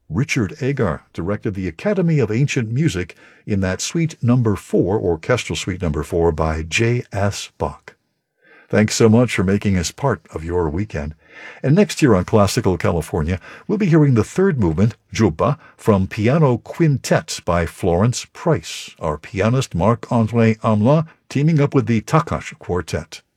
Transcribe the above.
Richard Agar directed the Academy of Ancient Music in that Suite Number 4, Orchestral Suite Number 4 by J.S. Bach. Thanks so much for making us part of your weekend. And next year on Classical California, we'll be hearing the third movement, Jubba, from Piano Quintet by Florence Price, our pianist Marc-André Hamelin teaming up with the Takacs Quartet.